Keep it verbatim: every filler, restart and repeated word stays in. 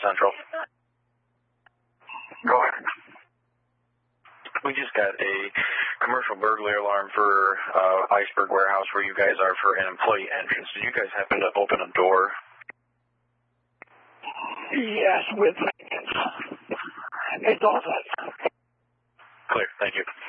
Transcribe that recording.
Central. Go ahead. We just got a commercial burglary alarm for uh, Iceberg Warehouse where you guys are for an employee entrance. Did you guys happen to open a door? Yes, with maintenance. It's all set. Clear. Thank you.